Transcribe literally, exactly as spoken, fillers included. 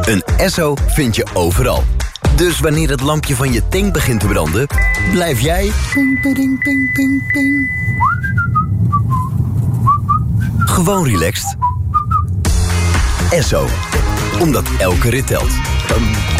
Een Esso vind je overal. Dus wanneer het lampje van je tank begint te branden, blijf jij ping, ping, ping, ping, ping. Gewoon relaxed. Esso, omdat elke rit telt.